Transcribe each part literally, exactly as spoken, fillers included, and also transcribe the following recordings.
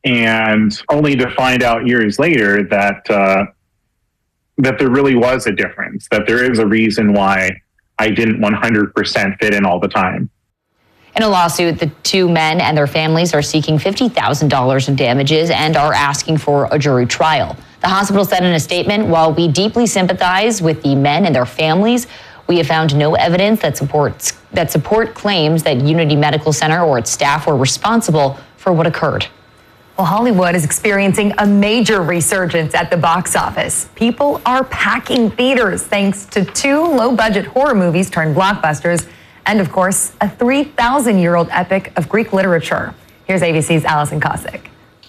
and only to find out years later that uh, that there really was a difference, that there is a reason why I didn't one hundred percent fit in all the time. In a lawsuit, the two men and their families are seeking fifty thousand dollars in damages and are asking for a jury trial. The hospital said in a statement, while we deeply sympathize with the men and their families, we have found no evidence that supports that support claims that Unity Medical Center or its staff were responsible for what occurred. Well, Hollywood is experiencing a major resurgence at the box office. People are packing theaters thanks to two low-budget horror movies turned blockbusters, and of course, a three thousand year old epic of Greek literature. Here's A B C's Allison Cossack.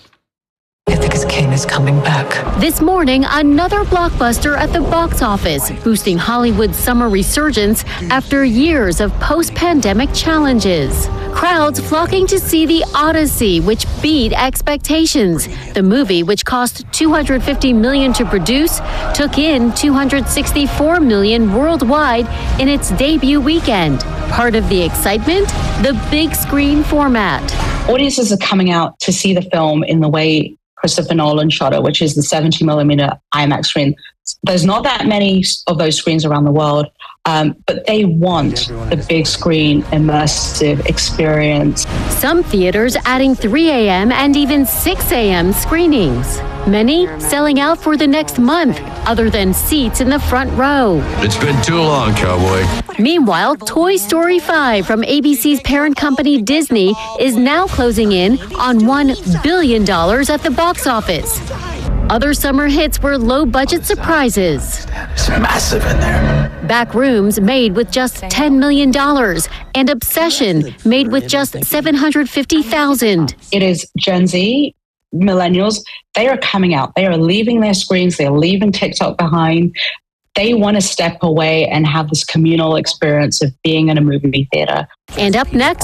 Ithaca's king is coming back. This morning, another blockbuster at the box office, boosting Hollywood's summer resurgence after years of post-pandemic challenges. Crowds flocking to see The Odyssey, which beat expectations. The movie, which cost two hundred fifty million dollars to produce, took in two hundred sixty-four million dollars worldwide in its debut weekend. Part of the excitement? The big screen format. Audiences are coming out to see the film in the way Christopher Nolan shot it, which is the seventy millimeter IMAX screen. There's not that many of those screens around the world, um, but they want the big screen immersive experience. Some theaters adding three a.m. and even six a.m. screenings. Many selling out for the next month, other than seats in the front row. It's been too long, cowboy. Meanwhile, Toy Story five from A B C's parent company Disney is now closing in on one billion dollars at the box office. Other summer hits were low-budget surprises. It's massive in there. Backrooms made with just ten million dollars and Obsession made with just seven hundred fifty thousand dollars. It is Gen Z, millennials. They are coming out. They are leaving their screens. They're leaving TikTok behind. They want to step away and have this communal experience of being in a movie theater. And up next,